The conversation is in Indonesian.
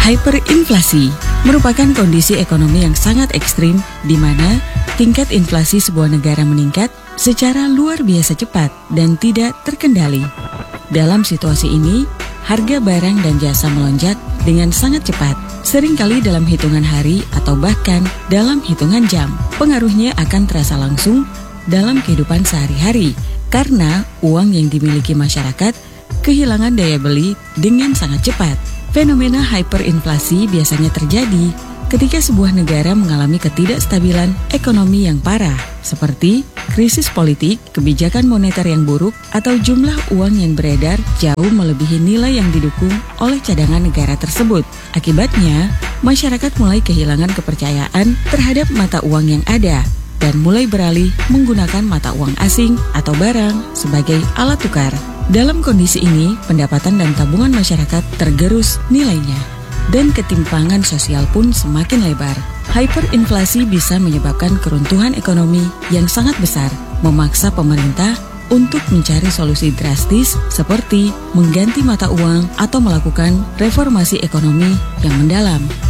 Hyperinflasi merupakan kondisi ekonomi yang sangat ekstrim di mana tingkat inflasi sebuah negara meningkat secara luar biasa cepat dan tidak terkendali. Dalam situasi ini, harga barang dan jasa melonjak dengan sangat cepat, seringkali dalam hitungan hari atau bahkan dalam hitungan jam. Pengaruhnya akan terasa langsung dalam kehidupan sehari-hari karena uang yang dimiliki masyarakat kehilangan daya beli dengan sangat cepat. Fenomena hyperinflasi biasanya terjadi ketika sebuah negara mengalami ketidakstabilan ekonomi yang parah, seperti krisis politik, kebijakan moneter yang buruk, atau jumlah uang yang beredar jauh melebihi nilai yang didukung oleh cadangan negara tersebut. Akibatnya, masyarakat mulai kehilangan kepercayaan terhadap mata uang yang ada dan mulai beralih menggunakan mata uang asing atau barang sebagai alat tukar. Dalam kondisi ini, pendapatan dan tabungan masyarakat tergerus nilainya, dan ketimpangan sosial pun semakin lebar. Hyperinflasi bisa menyebabkan keruntuhan ekonomi yang sangat besar, memaksa pemerintah untuk mencari solusi drastis seperti mengganti mata uang atau melakukan reformasi ekonomi yang mendalam.